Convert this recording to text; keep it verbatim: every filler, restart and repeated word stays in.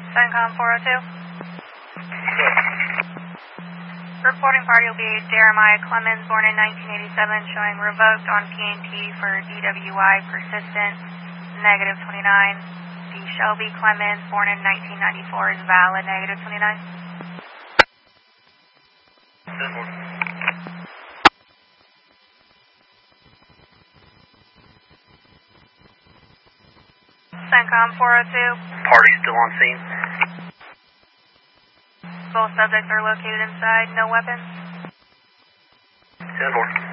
CENTCOM four oh two. Reporting party will be Jeremiah Clemens, born in nineteen eighty-seven, showing revoked on P and T for D W I persistent, negative twenty-nine. D. Shelby Clemens, born in nineteen ninety-four, is valid, negative twenty-nine. CENTCOM four oh two. Party still on scene. Both subjects are located inside, no weapons. ten four.